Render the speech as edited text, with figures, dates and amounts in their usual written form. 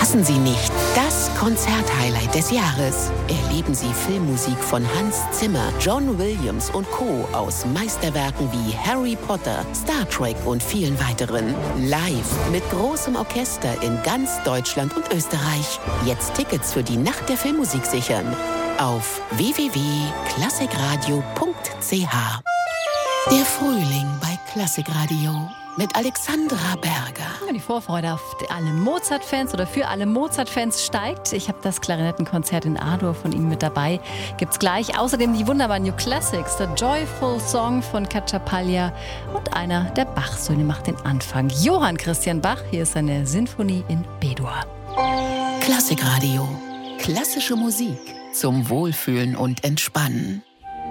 Verpassen Sie nicht das Konzerthighlight des Jahres. Erleben Sie Filmmusik von Hans Zimmer, John Williams und Co. aus Meisterwerken wie Harry Potter, Star Trek und vielen weiteren. Live mit großem Orchester in ganz Deutschland und Österreich. Jetzt Tickets für die Nacht der Filmmusik sichern. Auf www.klassikradio.ch. Der Frühling bei Klassikradio mit Alexandra Berger. Die Vorfreude auf alle Mozart-Fans oder für alle Mozart-Fans steigt. Ich habe das Klarinettenkonzert in A-Dur von ihm mit dabei. Gibt's gleich. Außerdem die wunderbaren New Classics. Der Joyful Song von Cacciapaglia und einer der Bach-Söhne macht den Anfang. Johann Christian Bach. Hier ist seine Sinfonie in B-Dur. Klassikradio. Klassische Musik zum Wohlfühlen und Entspannen.